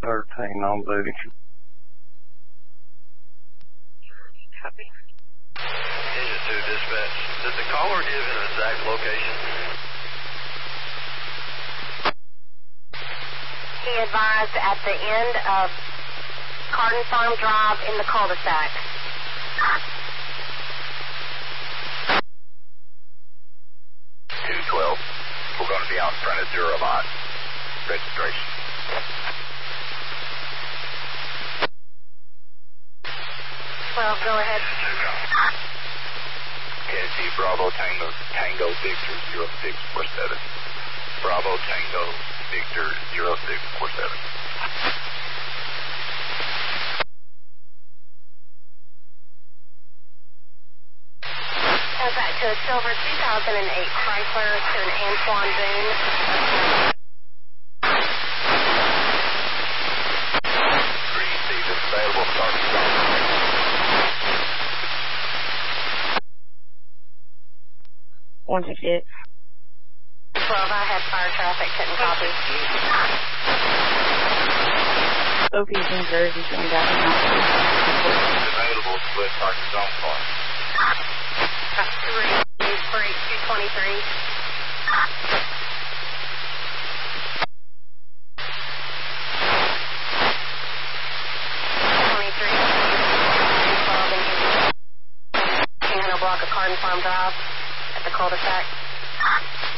13 on duty. Copy. Engine 2 dispatch. Did the caller give an exact location? He advised at the end of Carden Farm Drive in the cul-de-sac. We're going to be out in front of Durabot. Registration. Well, go ahead. Kennedy Bravo Tango Victor 0647. Bravo Tango Victor 0647. Back to a silver 2008 Chrysler to an Antoine Boone. Green seat is available. Start. 168. 12, I had fire traffic, couldn't copy. OP's in Jersey, going back in Available, split target zone car. 3, break 223. Block of Carden Farm Drive at the cul-de-sac.